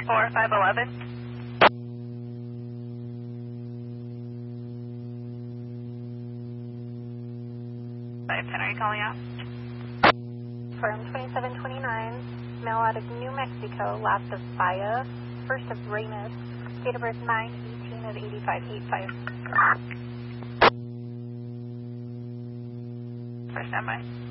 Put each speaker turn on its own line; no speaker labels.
4511. 510, are you calling out?
Firm 2729, mail out of New Mexico, last of Faya, first of Ramus, date of birth 9/18 of 8585.
First standby.